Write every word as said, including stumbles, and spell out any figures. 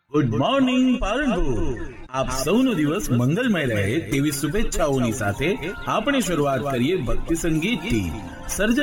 Good morning Palanpur. આપ સૌનો દિવસ મંગલમય રહે તેવી શુભેચ્છાઓની સાથે આપણે શરૂઆત કરીએ ભક્તિ સંગીતથી। સર્જન